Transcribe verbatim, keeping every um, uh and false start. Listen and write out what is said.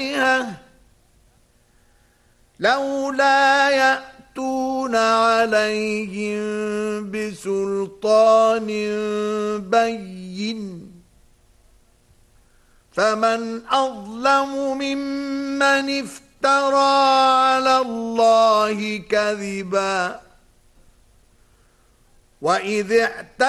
لولا يأتون عليهم بسلطان بين فمن أظلم ممن افترى على الله كذبا وإذ